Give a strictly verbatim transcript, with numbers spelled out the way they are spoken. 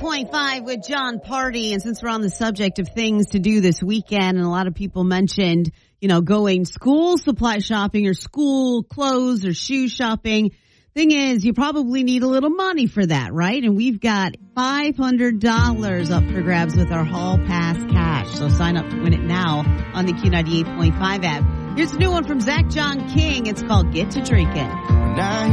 point five with John Party. And since we're on the subject of things to do this weekend, and a lot of people mentioned, you know, going school supply shopping or school clothes or shoe shopping. Thing is, you probably need a little money for that, right? And we've got five hundred dollars up for grabs with our Hall Pass Cash. So sign up to win it now on the Q ninety-eight point five app. Here's a new one from Zach John King. It's called Get to Drinking. Now